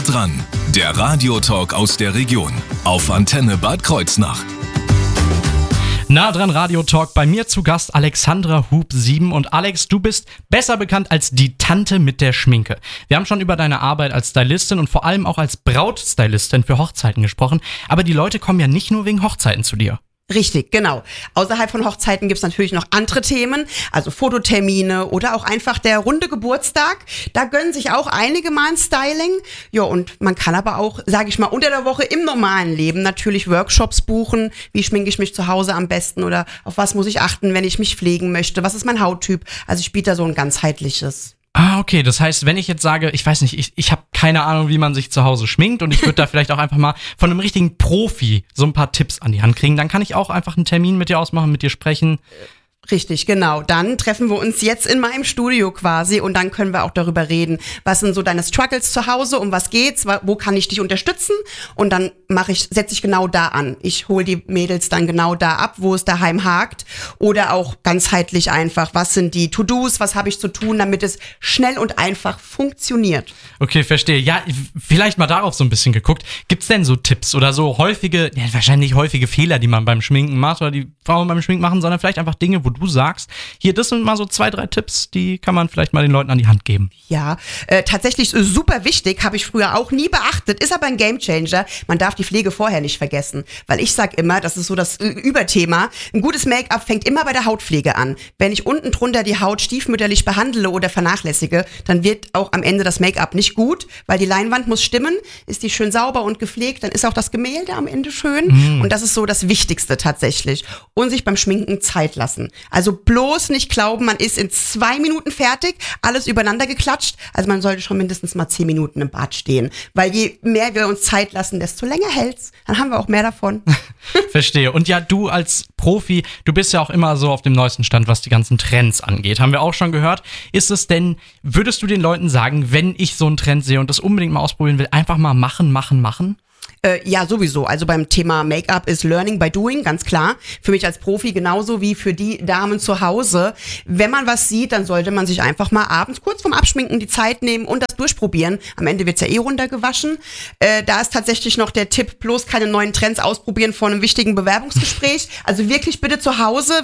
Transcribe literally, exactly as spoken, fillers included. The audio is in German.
dran, der Radiotalk aus der Region auf Antenne Bad Kreuznach. Nah dran Radiotalk, bei mir zu Gast Alexandra Hub sieben. Und Alex, du bist besser bekannt als die Tante mit der Schminke. Wir haben schon über deine Arbeit als Stylistin und vor allem auch als Brautstylistin für Hochzeiten gesprochen. Aber die Leute kommen ja nicht nur wegen Hochzeiten zu dir. Richtig, genau. Außerhalb von Hochzeiten gibt's natürlich noch andere Themen, also Fototermine oder auch einfach der runde Geburtstag. Da gönnen sich auch einige mal ein Styling. Ja, und man kann aber auch, sage ich mal, unter der Woche im normalen Leben natürlich Workshops buchen. Wie schminke ich mich zu Hause am besten oder auf was muss ich achten, wenn ich mich pflegen möchte? Was ist mein Hauttyp? Also ich biete da so ein ganzheitliches. Ah, okay. Das heißt, wenn ich jetzt sage, ich weiß nicht, ich, ich habe keine Ahnung, wie man sich zu Hause schminkt und ich würde da vielleicht auch einfach mal von einem richtigen Profi so ein paar Tipps an die Hand kriegen, dann kann ich auch einfach einen Termin mit dir ausmachen, mit dir sprechen. Richtig, genau. Dann treffen wir uns jetzt in meinem Studio quasi und dann können wir auch darüber reden, was sind so deine Struggles zu Hause, um was geht's, wo kann ich dich unterstützen und dann mache ich, setze ich genau da an. Ich hole die Mädels dann genau da ab, wo es daheim hakt oder auch ganzheitlich einfach, was sind die To-Dos, was habe ich zu tun, damit es schnell und einfach funktioniert. Okay, verstehe. Ja, vielleicht mal darauf so ein bisschen geguckt. Gibt's denn so Tipps oder so häufige, ja, wahrscheinlich nicht häufige Fehler, die man beim Schminken macht oder die Frauen beim Schminken machen, sondern vielleicht einfach Dinge, wo du sagst, hier, das sind mal so zwei, drei Tipps, die kann man vielleicht mal den Leuten an die Hand geben. Ja, äh, tatsächlich super wichtig, habe ich früher auch nie beachtet, ist aber ein Gamechanger. Man darf die Pflege vorher nicht vergessen, weil ich sag immer, das ist so das äh, Überthema, ein gutes Make-up fängt immer bei der Hautpflege an. Wenn ich unten drunter die Haut stiefmütterlich behandle oder vernachlässige, dann wird auch am Ende das Make-up nicht gut, weil die Leinwand muss stimmen, ist die schön sauber und gepflegt, dann ist auch das Gemälde am Ende schön mhm. und das ist so das Wichtigste tatsächlich. Und sich beim Schminken Zeit lassen. Also bloß nicht glauben, man ist in zwei Minuten fertig, alles übereinander geklatscht. Also man sollte schon mindestens mal zehn Minuten im Bad stehen. Weil je mehr wir uns Zeit lassen, desto länger hält's. Dann haben wir auch mehr davon. Verstehe. Und ja, du als Profi, du bist ja auch immer so auf dem neuesten Stand, was die ganzen Trends angeht. Haben wir auch schon gehört. Ist es denn, würdest du den Leuten sagen, wenn ich so einen Trend sehe und das unbedingt mal ausprobieren will, einfach mal machen, machen, machen? Äh, ja, sowieso. Also beim Thema Make-up ist Learning by Doing, ganz klar. Für mich als Profi genauso wie für die Damen zu Hause. Wenn man was sieht, dann sollte man sich einfach mal abends kurz vorm Abschminken die Zeit nehmen und das durchprobieren. Am Ende wird's ja eh runtergewaschen. Äh, da ist tatsächlich noch der Tipp, bloß keine neuen Trends ausprobieren vor einem wichtigen Bewerbungsgespräch. Also wirklich bitte zu Hause,